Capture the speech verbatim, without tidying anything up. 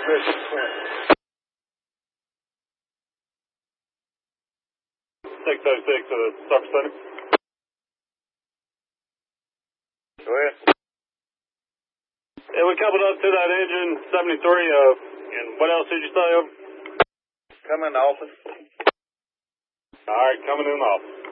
six oh six to the Supper Center. Go ahead. Yeah, we coupled up to that engine seventy-three, uh, and what else did you say? Come in the office. All right, coming in the office.